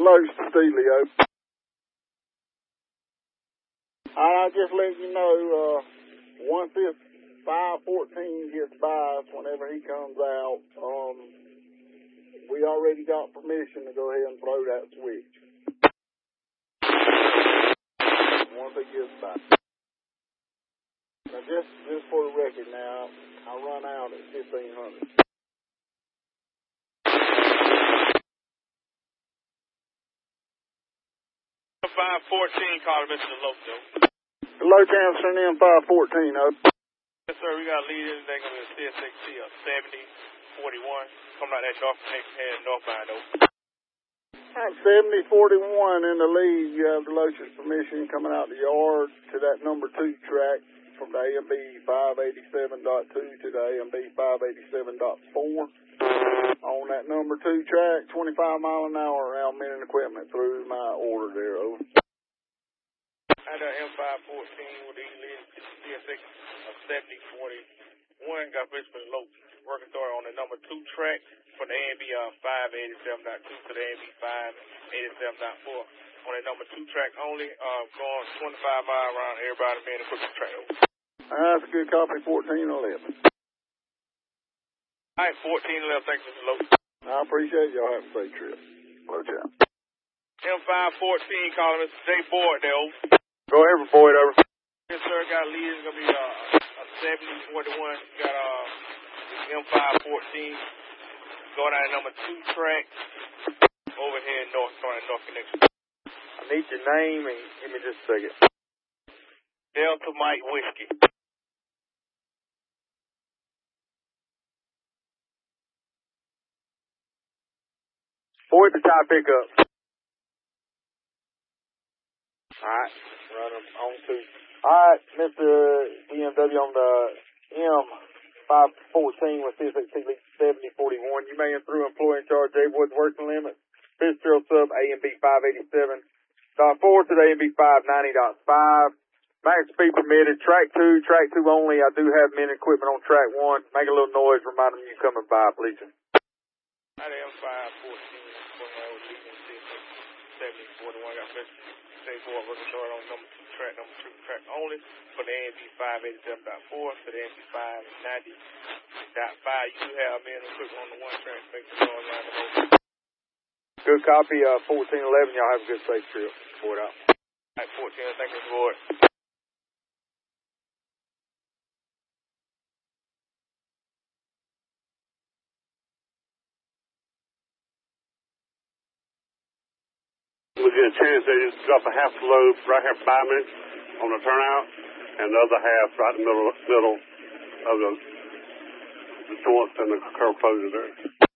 Los Stelio. I just let you know, once this 514 gets by us, whenever he comes out, we already got permission to go ahead and throw that switch. Once it gets by. Now just for the record now, I run out at 1500. 514, calling Mr. Loco. Low Anderson in 514, Yes, sir, we got a lead in today, going to be a CSXT of 7041. Coming out that northbound, over. 7041 in the lead. You have the Loach's permission coming out the yard to that number 2 track from the AMB 587.2 to the AMB 587.4. On that number 2 track, 25 mile an hour around men and equipment through my order there, over. At M514 with the lead CSX of 7041, got Richmond Loach working started on the number 2 track from the AMB 587.2 to the AMB 587.4. On the number 2 track only, going 25 mile around everybody men and equipment track, over. That's a good copy, 1411. All right, 1411, thanks, Mr. Loach. I appreciate y'all. Have a safe trip. Watch out. M514 calling Mr. J. Boyd there, over. Go ahead, Boyd, over. Yes, sir, got a lead. It's going to be a 7041. Got M514 going out number 2 track over here in North Connection. I need your name and give me just a second. Delta Mike Whiskey. Boyd, the tie pickup. Alright, run them on 2. Alright, Mr. BMW on the M514 with CSXT 7041. You may through employee in charge, J. Woods working limit. Fitzgerald sub AMB 587.4 to the AMB 590.5. Max speed permitted. Track 2 only. I do have men and equipment on track 1. Make a little noise, remind them you coming by, please. At M514. 7041, got Mr. J. Boyd working started on number 2 track only for the AMB 587.4 to the AMB 590.5. You do have men and equipment on the 1 track, make the noise around the whole. Good copy, 1411. Y'all have a good safe trip. Boyd out. All right, 14, thank you, Boyd. We get a chance they just drop a half load right here 5 minutes on the turnout, and the other half right in the middle of the joints and the curve closure there.